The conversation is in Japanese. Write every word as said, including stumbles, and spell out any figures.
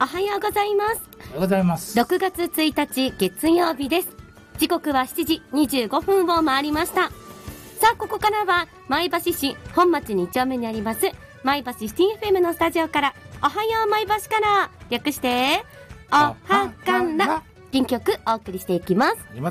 はようございます。 おはようございます。 ろくがつついたち月曜日です。時刻はしちじにじゅうごふんを回りました。さあ、ここからは前橋市本町に丁目にあります前橋シティ エフエム のスタジオから、おはよう前橋から略しておはかな、原曲お送りしていきます。